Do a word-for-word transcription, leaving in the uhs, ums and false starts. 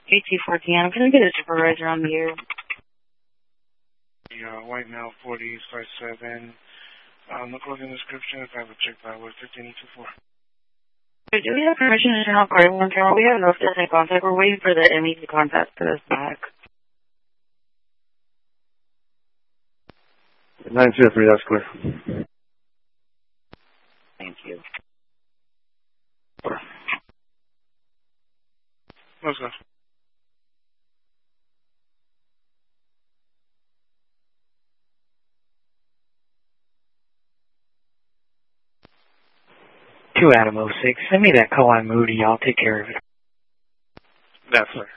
A T fourteen, I'm going to get a supervisor on the air. Yeah, white male, forty, five seven. Um, the closing description, if I have a check by with fifteen eight two four. Do we have permission to turn off body worn camera? We have no distant contact. We're waiting for the M E to contact us back. nine zero three, that's clear. Thank you. Let's go. two Adam oh six, send me that Cohen Moody, I'll take care of it. That's clear.